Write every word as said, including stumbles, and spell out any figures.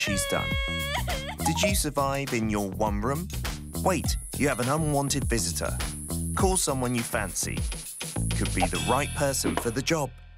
She's done. Did you survive in your one room? Wait, you have an unwanted visitor. Call someone you fancy. Could be the right person for the job.